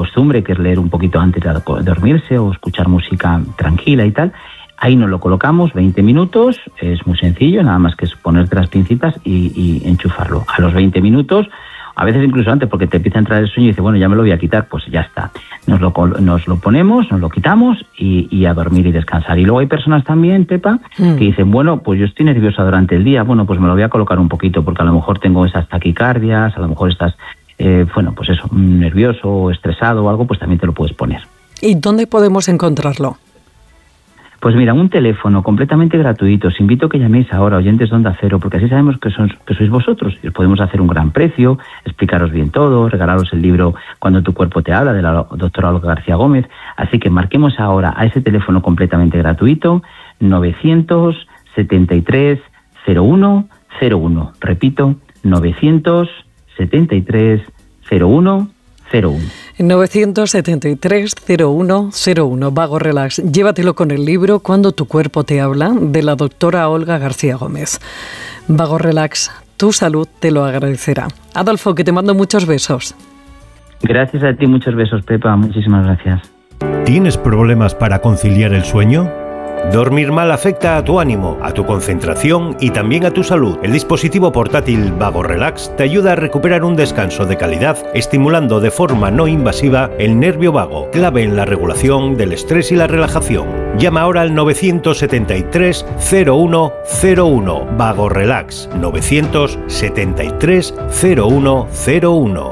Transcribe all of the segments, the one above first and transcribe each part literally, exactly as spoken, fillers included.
costumbre, que es leer un poquito antes de dormirse o escuchar música tranquila y tal. Ahí nos lo colocamos, veinte minutos, es muy sencillo, nada más que es ponerte las pincitas y, y enchufarlo. A los veinte minutos, a veces incluso antes, porque te empieza a entrar el sueño y dices, bueno, ya me lo voy a quitar, pues ya está. Nos lo, nos lo ponemos, nos lo quitamos y, y a dormir y descansar. Y luego hay personas también, Pepa, mm. que dicen, bueno, pues yo estoy nerviosa durante el día, bueno, pues me lo voy a colocar un poquito, porque a lo mejor tengo esas taquicardias, a lo mejor estás, eh, bueno, pues eso, nervioso o estresado o algo, pues también te lo puedes poner. ¿Y dónde podemos encontrarlo? Pues mira, un teléfono completamente gratuito. Os invito a que llaméis ahora, oyentes de Onda Cero, porque así sabemos que, son, que sois vosotros y os podemos hacer un gran precio, explicaros bien todo, regalaros el libro Cuando tu cuerpo te habla, de la doctora Olga García Gómez. Así que marquemos ahora a ese teléfono completamente gratuito, novecientos setenta y tres cero uno cero uno. Repito, novecientos setenta y tres cero uno cero uno. novecientos setenta y tres cero uno cero uno. Vago Relax. Llévatelo con el libro Cuando tu cuerpo te habla, de la doctora Olga García Gómez. Vago Relax, tu salud te lo agradecerá. Adolfo, que te mando muchos besos. Gracias a ti, muchos besos, Pepa. Muchísimas gracias. ¿Tienes problemas para conciliar el sueño? Dormir mal afecta a tu ánimo, a tu concentración y también a tu salud. El dispositivo portátil Vago Relax te ayuda a recuperar un descanso de calidad, estimulando de forma no invasiva el nervio vago, clave en la regulación del estrés y la relajación. Llama ahora al novecientos setenta y tres cero uno cero uno. Vago Relax, novecientos setenta y tres cero uno cero uno.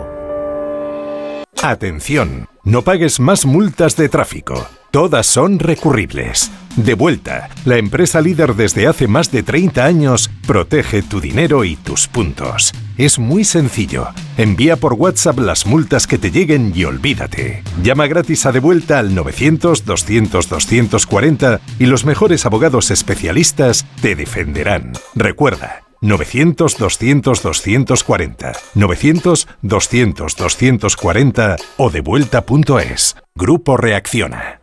Atención, no pagues más multas de tráfico. Todas son recurribles. Devuelta, la empresa líder desde hace más de treinta años, protege tu dinero y tus puntos. Es muy sencillo. Envía por WhatsApp las multas que te lleguen y olvídate. Llama gratis a Devuelta al novecientos doscientos doscientos cuarenta y los mejores abogados especialistas te defenderán. Recuerda, novecientos doscientos doscientos cuarenta, novecientos doscientos doscientos cuarenta o devuelta punto es. Grupo Reacciona.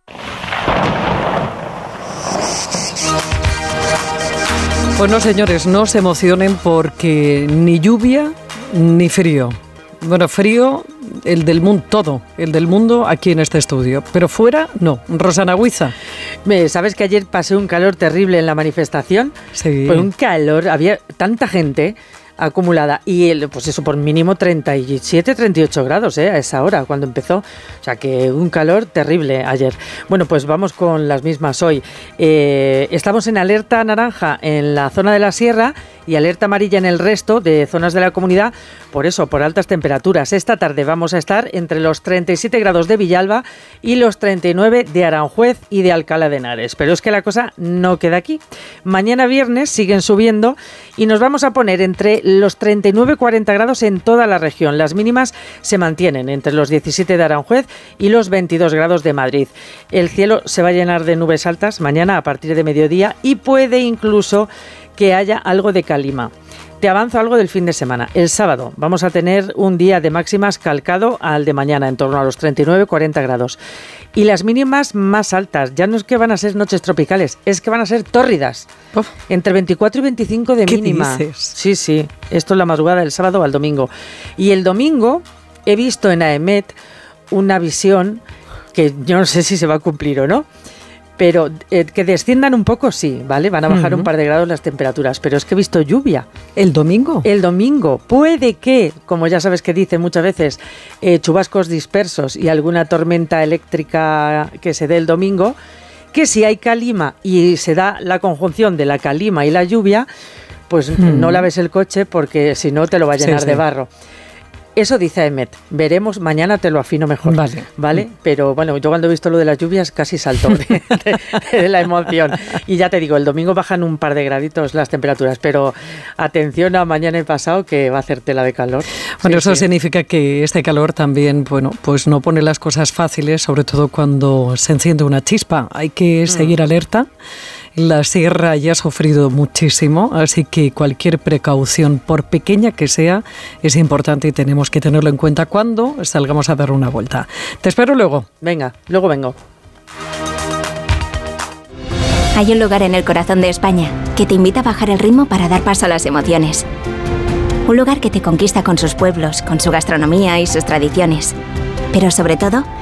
Bueno, señores, no se emocionen porque ni lluvia ni frío. Bueno, frío, el del mundo, todo, el del mundo aquí en este estudio. Pero fuera, no. Rosana Huiza. ¿Sabes que ayer pasé un calor terrible en la manifestación? Sí. Pues un calor, había tanta gente acumulada y el, pues eso por mínimo treinta y siete, treinta y ocho grados ¿eh? A esa hora cuando empezó, o sea que un calor terrible ayer. Bueno, pues vamos con las mismas hoy. Eh, estamos en alerta naranja en la zona de la sierra y alerta amarilla en el resto de zonas de la comunidad, por eso, por altas temperaturas. Esta tarde vamos a estar entre los treinta y siete grados de Villalba y los treinta y nueve de Aranjuez y de Alcalá de Henares, pero es que la cosa no queda aquí. Mañana viernes siguen subiendo y nos vamos a poner entre los treinta y nueve y cuarenta grados en toda la región. Las mínimas se mantienen entre los diecisiete de Aranjuez y los veintidós grados de Madrid. El cielo se va a llenar de nubes altas mañana a partir de mediodía y puede incluso que haya algo de calima. Te avanzo algo del fin de semana. El sábado vamos a tener un día de máximas calcado al de mañana, en torno a los treinta y nueve a cuarenta grados. Y las mínimas más altas, ya no es que van a ser noches tropicales, es que van a ser tórridas. Uf. Entre veinticuatro y veinticinco de mínima. ¿Qué dices? Sí, sí. Esto es la madrugada del sábado al domingo. Y el domingo he visto en AEMET una visión que yo no sé si se va a cumplir o no. Pero eh, que desciendan un poco, sí, ¿vale? Van a bajar uh-huh. un par de grados las temperaturas, pero es que he visto lluvia. ¿El domingo? El domingo. Puede que, como ya sabes que dicen muchas veces, eh, chubascos dispersos y alguna tormenta eléctrica que se dé el domingo, que si hay calima y se da la conjunción de la calima y la lluvia, pues uh-huh. no laves el coche porque si no te lo va a llenar sí, sí. de barro. Eso dice AEMET. Veremos, mañana te lo afino mejor. Vale. ¿Vale? Pero bueno, yo cuando he visto lo de las lluvias casi salto de, de, de la emoción. Y ya te digo, el domingo bajan un par de graditos las temperaturas, pero atención a mañana y pasado que va a hacer tela de calor. Bueno, sí, eso sí. significa que este calor también, bueno, pues no pone las cosas fáciles, sobre todo cuando se enciende una chispa. Hay que seguir mm. alerta. La sierra ya ha sufrido muchísimo, así que cualquier precaución, por pequeña que sea, es importante y tenemos que tenerlo en cuenta cuando salgamos a dar una vuelta. Te espero luego. Venga, luego vengo. Hay un lugar en el corazón de España que te invita a bajar el ritmo para dar paso a las emociones. Un lugar que te conquista con sus pueblos, con su gastronomía y sus tradiciones. Pero sobre todo,